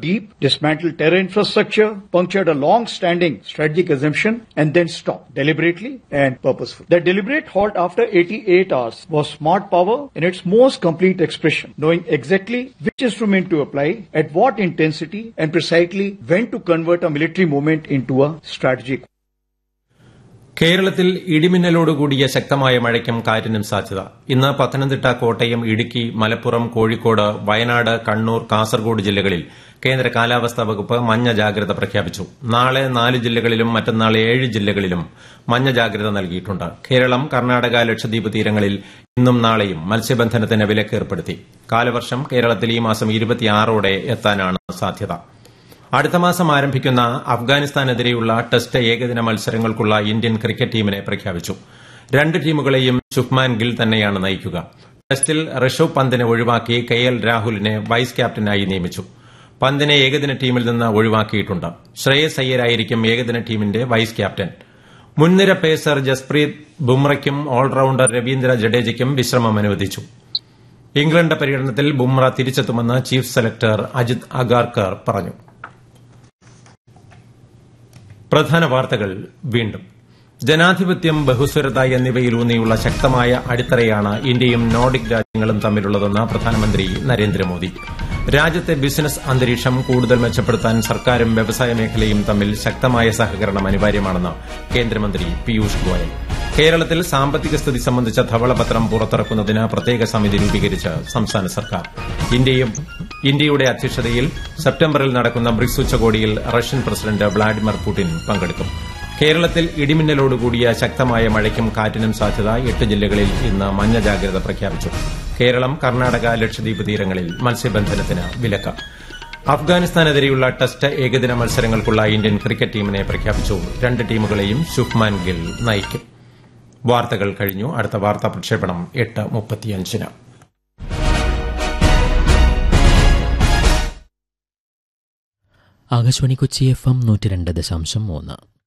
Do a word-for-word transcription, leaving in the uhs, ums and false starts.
deep, dismantled terror infrastructure, punctured a long-standing strategic assumption, and then stopped deliberately and purposefully. The deliberate halt after eighty-eight hours was smart power in its most complete expression, knowing exactly which instrument to apply, at what intensity, and precisely when to convert a military movement into a strategic. കേരളത്തിൽ ഇടിമിന്നലോടുകൂടിയ ശക്തമായ മഴയ്ക്കും കാറ്റിനും സാധ്യത. ഇന്ന് പത്തനംതിട്ട, കോട്ടയം, ഇടുക്കി, മലപ്പുറം, കോഴിക്കോട്, വയനാട്, കണ്ണൂർ, കാസർഗോഡ് ജില്ലകളിൽ കേന്ദ്ര കാലാവസ്ഥാ വകുപ്പ് മഞ്ഞ ജാഗ്രത പ്രഖ്യാപിച്ചു. നാളെ നാല് ജില്ലകളിലും മറ്റന്നാൾ ഏഴ് ജില്ലകളിലും മഞ്ഞ ജാഗ്രത നൽകിയിട്ടുണ്ട്. കേരളം, കർണാടക, ലക്ഷദ്വീപ് തീരങ്ങളിൽ ഇന്നും നാളെയും മത്സ്യബന്ധനത്തിന് വിലക്കേർപ്പെടുത്തി. കാലവർഷം കേരളത്തിൽ ഈ മാസം ഇരുപത്തിയാറോടെ എത്താനാണ് സാധ്യത. അടുത്ത മാസം ആരംഭിക്കുന്ന അഫ്ഗാനിസ്ഥാനെതിരെയുള്ള ടെസ്റ്റ് ഏകദിന മത്സരങ്ങൾക്കുള്ള ഇന്ത്യൻ ക്രിക്കറ്റ് ടീമിനെ പ്രഖ്യാപിച്ചു. രണ്ട് ടീമുകളെയും ശുഭ്മാൻ ഗിൽ തന്നെയാണ് നയിക്കുക. ടെസ്റ്റിൽ ഋഷഭ് പന്തിനെ ഒഴിവാക്കി കെ എൽ രാഹുലിനെ വൈസ് ക്യാപ്റ്റനായി നിയമിച്ചു. പന്തിനെ ഏകദിന ടീമിൽ നിന്ന് ഒഴിവാക്കിയിട്ടുണ്ട്. ശ്രേയസ് അയ്യരായിരിക്കും ഏകദിന ടീമിന്റെ വൈസ് ക്യാപ്റ്റൻ. മുൻനിര പേസർ ജസ്പ്രീത് ബുംറയ്ക്കും ഓൾറൌണ്ടർ രവീന്ദ്ര ജഡേജയ്ക്കും വിശ്രമം അനുവദിച്ചു. England പര്യടനത്തിൽ Bumrah തിരിച്ചെത്തുമെന്ന് chief selector Ajith Agarkar പറഞ്ഞു. പ്രധാന വാർത്തകൾ വീണ്ടും. ജനാധിപത്യം, ബഹുസ്വരത എന്നിവയിലൂന്നിയുള്ള ശക്തമായ അടിത്തറയാണ് ഇന്ത്യയും നോർഡിക് രാജ്യങ്ങളും തമ്മിലുള്ളതെന്ന് പ്രധാനമന്ത്രി നരേന്ദ്രമോദി. രാജ്യത്തെ ബിസിനസ് അന്തരീക്ഷം കൂടുതൽ മെച്ചപ്പെടുത്താൻ സർക്കാരും വ്യവസായ മേഖലയും തമ്മിൽ ശക്തമായ സഹകരണം അനിവാര്യമാണെന്ന് കേന്ദ്രമന്ത്രി പീയൂഷ് ഗോയൽ. കേരളത്തിൽ സാമ്പത്തിക സ്ഥിതി സംബന്ധിച്ച ധവളപത്രം പുറത്തിറക്കുന്നതിന് പ്രത്യേക സമിതി രൂപീകരിച്ച് സംസ്ഥാന സർക്കാർ. ഇന്ത്യയുടെ അധ്യക്ഷതയിൽ സെപ്റ്റംബറിൽ നടക്കുന്ന ബ്രിക്സ് ഉച്ചകോടിയിൽ റഷ്യൻ പ്രസിഡന്റ് വ്ളാഡിമിർ പുടിൻ പങ്കെടുക്കും. കേരളത്തിൽ ഇടിമിന്നലോടുകൂടിയ ശക്തമായ മഴയ്ക്കും കാറ്റിനും സാധ്യത. എട്ട് ജില്ലകളിൽ ഇന്ന് മഞ്ഞ ജാഗ്രത പ്രഖ്യാപിച്ചു. കേരളം, കർണാടക, ലക്ഷദ്വീപ് തീരങ്ങളിൽ മത്സ്യബന്ധനത്തിന് വിലക്ക്. അഫ്ഗാനിസ്ഥാനെതിരെയുള്ള ടെസ്റ്റ് ഏകദിന മത്സരങ്ങൾക്കുള്ള ഇന്ത്യൻ ക്രിക്കറ്റ് ടീമിനെ പ്രഖ്യാപിച്ചു. രണ്ട് ടീമുകളെയും ശുഭ്മാൻ ഗിൽ നയിക്കും. വാർത്തകൾ കഴിഞ്ഞു. അടുത്ത വാർത്താ പ്രക്ഷേപണം എട്ട് മുപ്പത്തിയഞ്ചിന്. ആകാശവാണി കൊച്ചി എഫ് എം നൂറ്റി രണ്ട് ദശാംശം മൂന്ന്.